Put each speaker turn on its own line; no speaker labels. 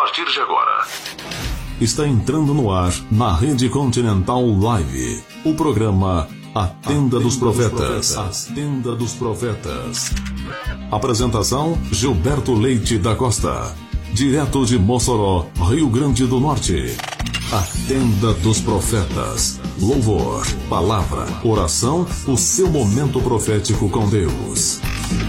partir de agora.
Está entrando no ar, na Rede Continental Live, o programa A Tenda dos Profetas. A Tenda dos Profetas. Apresentação: Gilberto Leite da Costa. Direto de Mossoró, Rio Grande do Norte. A Tenda dos Profetas. Louvor, palavra, oração, o seu momento profético com Deus.